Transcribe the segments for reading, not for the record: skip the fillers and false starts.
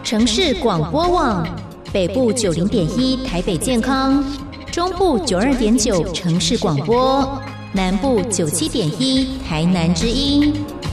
城市广播网，北部90.1台北健康，中部92.9城市广播，南部97.1台南之音。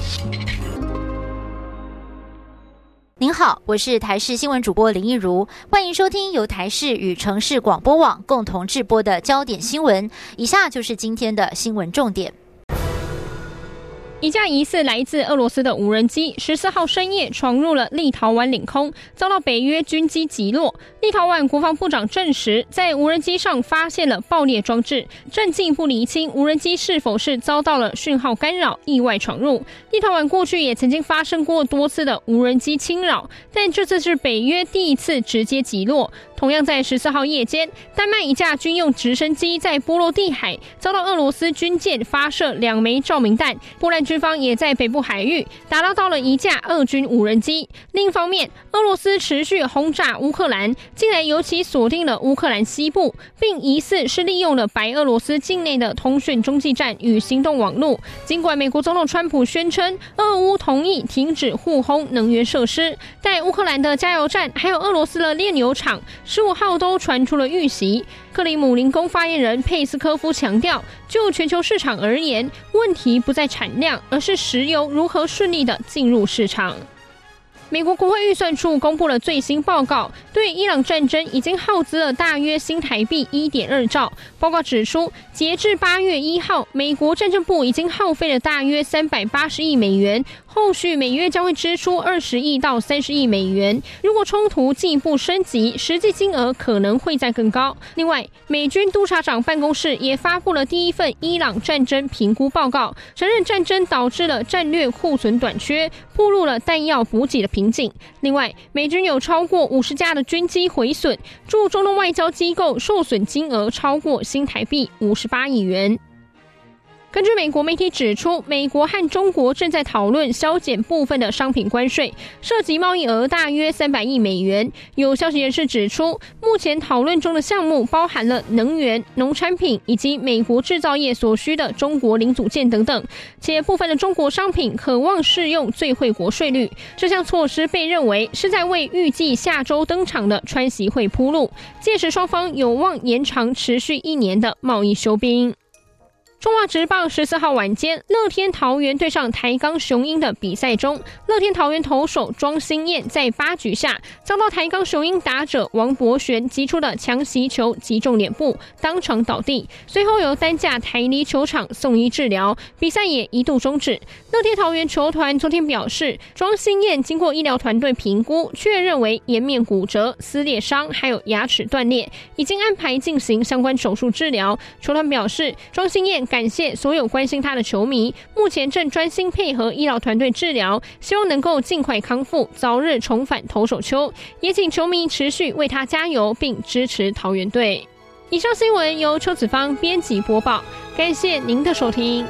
您好，我是台视新闻主播林一如，欢迎收听由台视与城市广播网共同制播的焦点新闻。以下就是今天的新闻重点。 一架疑似来自俄罗斯的无人机14号深夜闯入了立陶宛领空，遭到北约军机击落。立陶宛国防部长证实，在无人机上发现了爆裂装置，正进一步厘清无人机是否是遭到了讯号干扰，意外闯入。立陶宛过去也曾经发生过多次的无人机侵扰，但这次是北约第一次直接击落。同样在14号夜间，丹麦一架军用直升机在波罗的海遭到俄罗斯军舰发射2枚照明弹，波兰军方也在北部海域打捞到了一架俄军无人机。另一方面，俄罗斯持续轰炸乌克兰，近来尤其锁定了乌克兰西部，并疑似是利用了白俄罗斯境内的通讯中继站与行动网络。尽管美国总统川普宣称俄乌同意停止互轰能源设施，但乌克兰的加油站还有俄罗斯的炼油厂15号都传出了遇袭。克里姆林宫发言人佩斯科夫强调，就全球市场而言，问题不在产量，而是石油如何顺利地进入市场。美国国会预算处公布了最新报告，对伊朗战争已经耗资了大约新台币 1.2 兆。报告指出，截至8月1号，美国战争部已经耗费了大约380亿美元，后续每月将会支出20亿到30亿美元。如果冲突进一步升级，实际金额可能会再更高。另外，美军督察长办公室也发布了第一份伊朗战争评估报告，承认战争导致了战略库存短缺，暴露了弹药补给的瓶颈。另外，美军有超过50架的军机毁损，驻中东外交机构受损金额超过新台币58亿元。根据美国媒体指出，美国和中国正在讨论削减部分的商品关税，涉及贸易额大约300亿美元。有消息人士指出，目前讨论中的项目包含了能源、农产品以及美国制造业所需的中国零组件等等，且部分的中国商品可望适用最惠国税率。这项措施被认为是在为预计下周登场的川习会铺路，届时双方有望延长持续1年的贸易休兵。中华职棒14号晚间，乐天桃园对上台钢雄鹰的比赛中，乐天桃园投手庄心燕在8局下遭到台钢雄鹰打者王博璇击出的强袭球击中脸部，当场倒地，随后由担架抬离球场送医治疗，比赛也一度终止。乐天桃园球团昨天表示，庄心燕经过医疗团队评估，确认为颜面骨折、撕裂伤还有牙齿断裂，已经安排进行相关手术治疗。球团表示，庄心燕感谢所有关心他的球迷，目前正专心配合医疗团队治疗，希望能够尽快康复，早日重返投手丘，也请球迷持续为他加油并支持桃园队。以上新闻由邱子芳编辑播报，感谢您的收听。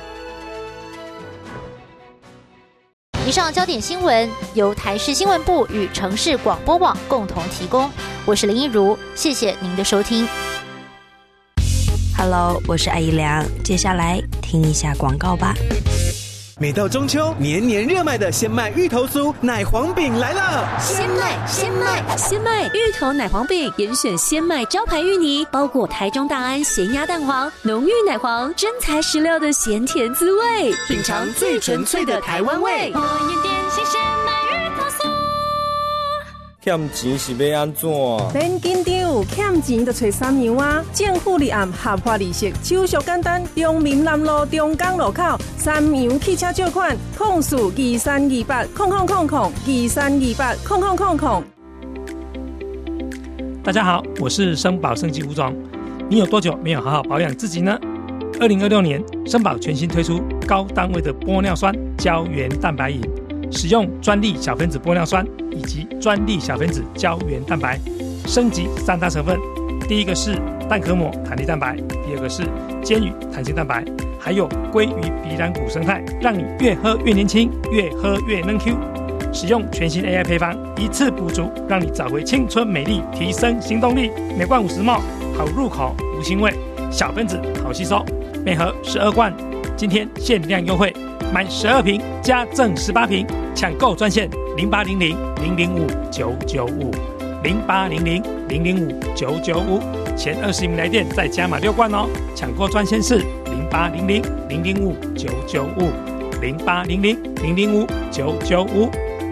以上焦点新闻由台视新闻部与城市广播网共同提供，我是林一如，谢谢您的收听。 Hello， 我是艾怡良，接下来听一下广告吧。 每到中秋，年年热卖的鲜麦芋头酥奶黄饼来了！ 鲜麦芋头奶黄饼，严选鲜麦招牌芋泥，包裹台中大安咸鸭蛋黄，浓郁奶黄，真材实料的咸甜滋味， 品尝最纯粹的台湾味。 我也点心鲜麦芋头酥。 欠钱是要安怎？ 免紧张，欠钱就找三样啊！政府立案合法利息，手续简单。中民南路中港路口三洋汽车借款，042328000023280000。 大家好，我是生宝生机吴总。你有多久没有好好保养自己呢？2026年，生宝全新推出高单位的玻尿酸胶原蛋白饮，使用专利小分子玻尿酸以及专利小分子胶原蛋白，升级3大成分。第一个是蛋壳膜弹力蛋白，第二个是煎鱼弹性蛋白，还有鲑鱼鼻软骨生态，让你越喝越年轻，越喝越能 Q。使用全新 AI 配方，一次补足，让你找回青春美丽，提升行动力。每罐50ml，好入口无腥味，小分子好吸收。每盒12罐今天限量优惠，买12瓶加赠18瓶，抢购专线0800-005-995，0800-005-995，前20名来电再加码6罐哦。抢购专线是0800-005-995，0800-005-995。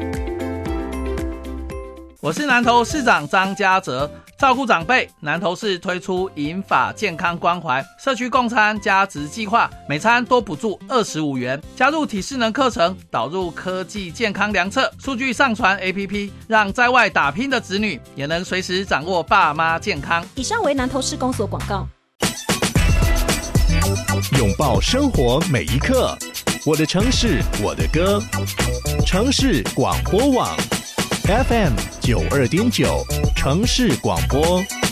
我是南投市长张家泽。照顾长辈，南投市推出银发健康关怀社区共餐加值计划，每餐多补助25元，加入体适能课程，导入科技健康量测，数据上传 APP， 让在外打拼的子女也能随时掌握爸妈健康。 以上为南投市公所广告。 拥抱生活每一刻，我的城市我的歌，城市广播网 FM 92.9城市广播。